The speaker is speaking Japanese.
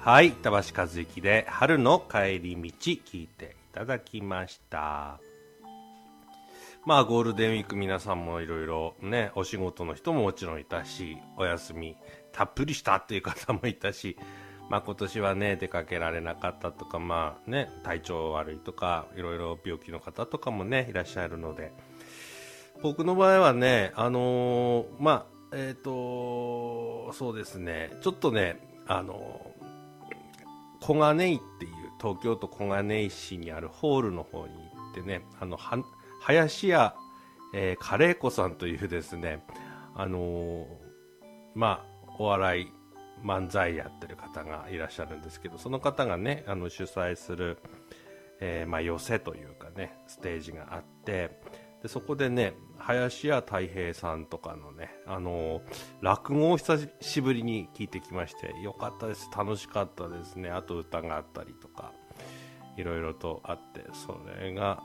はい、板橋和之で春の帰り道聞いていただきました。まあゴールデンウィーク皆さんもいろいろね、お仕事の人ももちろんいたし、お休みたっぷりしたっていう方もいたし、まあ今年はね出かけられなかったとか、まあね体調悪いとかいろいろ病気の方とかもねいらっしゃるので、僕の場合はねまあそうですね、ちょっとね小金井っていう東京都小金井市にあるホールの方に行ってね、林家、カレー子さんというですね、まあお笑い漫才やってる方がいらっしゃるんですけど、その方がね主催する、まあ、寄席というかねステージがあって、でそこでね林家たい平さんとかのね落語を久しぶりに聞いてきまして、よかったです、楽しかったですね。あと歌があったりとかいろいろとあって、それが